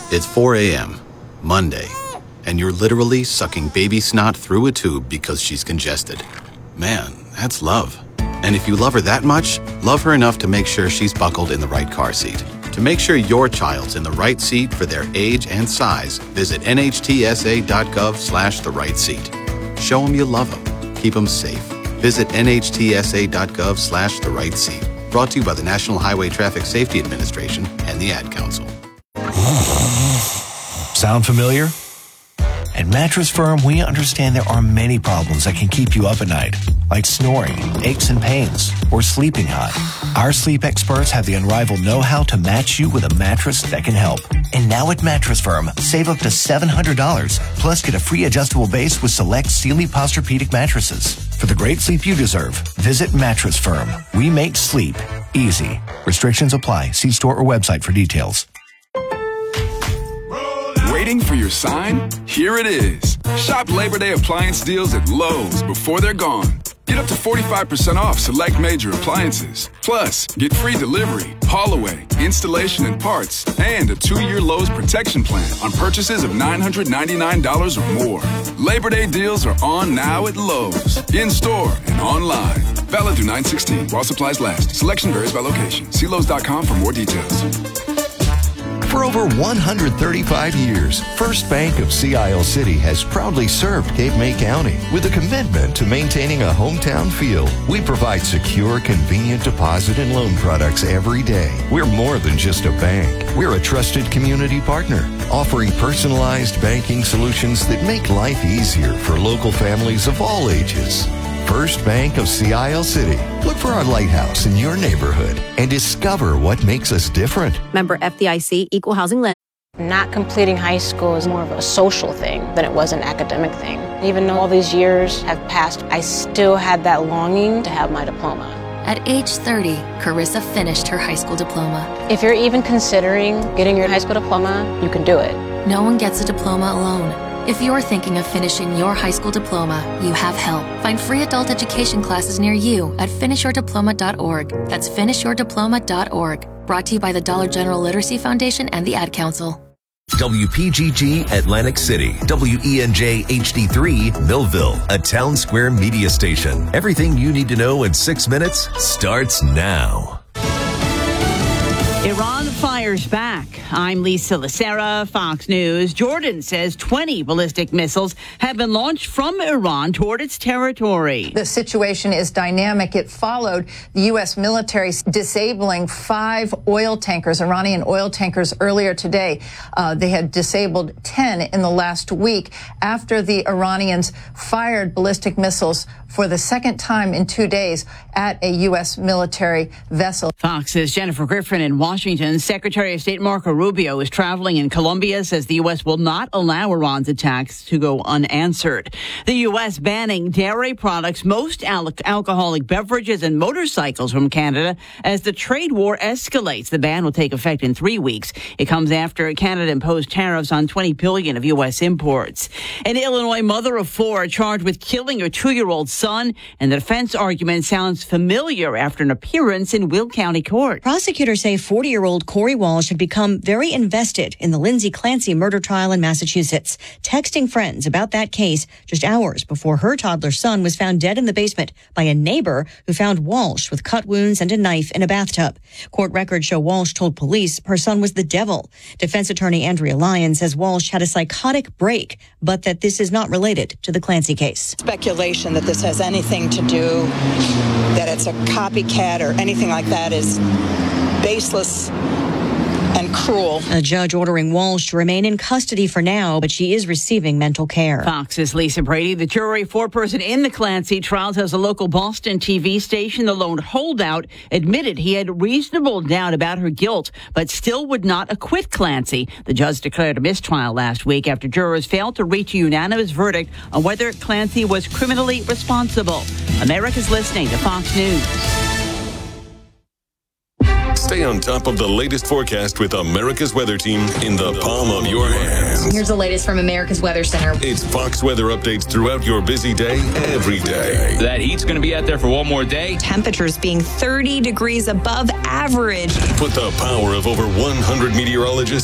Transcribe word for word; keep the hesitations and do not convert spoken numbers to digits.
It's four a.m., Monday, and you're literally sucking baby snot through a tube because she's congested. Man, that's love. And if you love her that much, love her enough to make sure she's buckled in the right car seat. To make sure your child's in the right seat for their age and size, visit nhtsa.gov slash the right seat. Show them you love them. Keep them safe. Visit nhtsa.gov slash the right seat. Brought to you by the National Highway Traffic Safety Administration and the Ad Council. Sound familiar? At Mattress Firm, we understand there are many problems that can keep you up at night, like snoring, aches and pains, or sleeping hot. Our sleep experts have the unrivaled know-how to match you with a mattress that can help. And now at Mattress Firm, save up to seven hundred dollars, plus get a free adjustable base with select Sealy Posturepedic mattresses. For the great sleep you deserve, visit Mattress Firm. We make sleep easy. Restrictions apply. See store or website for details. Waiting for your sign? Here it is. Shop Labor Day appliance deals at Lowe's before they're gone. Get up to forty-five percent off select major appliances. Plus, get free delivery, haul away, installation and parts, and a two-year Lowe's protection plan on purchases of nine hundred ninety-nine dollars or more. Labor Day deals are on now at Lowe's, in-store and online. Valid through nine sixteen while supplies last. Selection varies by location. See Lowe's dot com for more details. For over one hundred thirty-five years, First Bank of Sea Isle City has proudly served Cape May County with a commitment to maintaining a hometown feel. We provide secure, convenient deposit and loan products every day. We're more than just a bank. We're a trusted community partner, offering personalized banking solutions that make life easier for local families of all ages. First Bank of Sea Isle City. Look for our lighthouse in your neighborhood and discover what makes us different. Member F D I C, Equal Housing Lender. Not completing high school is more of a social thing than it was an academic thing. Even though all these years have passed, I still had that longing to have my diploma. At age thirty, Carissa finished her high school diploma. If you're even considering getting your high school diploma, you can do it. No one gets a diploma alone. If you're thinking of finishing your high school diploma, you have help. Find free adult education classes near you at finish your diploma dot org. That's finish your diploma dot org. Brought to you by the Dollar General Literacy Foundation and the Ad Council. W P G G Atlantic City, W E N J H D three Millville, a Town Square media station. Everything you need to know in six minutes starts now. Iran fires back. I'm Lisa Lacera, Fox News. Jordan says twenty ballistic missiles have been launched from Iran toward its territory. The situation is dynamic. It followed the U S military disabling five oil tankers, Iranian oil tankers, earlier today. Uh, they had disabled ten in the last week after the Iranians fired ballistic missiles for the second time in two days at a U S military vessel. Fox's Jennifer Griffin in Washington. Secretary of State Marco Rubio is traveling in Colombia, says the U S will not allow Iran's attacks to go unanswered. The U S banning dairy products, most al- alcoholic beverages and motorcycles from Canada as the trade war escalates. The ban will take effect in three weeks. It comes after Canada imposed tariffs on twenty billion dollars of U S imports. An Illinois mother of four charged with killing her two-year-old son, and the defense argument sounds familiar after an appearance in Will County Court. Prosecutors say forty-year-old Corey Walsh had become very invested in the Lindsay Clancy murder trial in Massachusetts, texting friends about that case just hours before her toddler son was found dead in the basement by a neighbor who found Walsh with cut wounds and a knife in a bathtub. Court records show Walsh told police her son was the devil. Defense attorney Andrea Lyon says Walsh had a psychotic break, but that this is not related to the Clancy case. Speculation that this has anything to do, that it's a copycat or anything like that is baseless and cruel. A judge ordering Walsh to remain in custody for now, but she is receiving mental care. Fox's Lisa Brady. The jury foreperson in the Clancy trial tells a local Boston T V station the lone holdout admitted he had reasonable doubt about her guilt, but still would not acquit Clancy. The judge declared a mistrial last week after jurors failed to reach a unanimous verdict on whether Clancy was criminally responsible. America's listening to Fox News. Stay on top of the latest forecast with America's Weather Team in the palm of your hands. Here's the latest from America's Weather Center. It's Fox weather updates throughout your busy day, every day. That heat's going to be out there for one more day. Temperatures being thirty degrees above average. Put the power of over one hundred meteorologists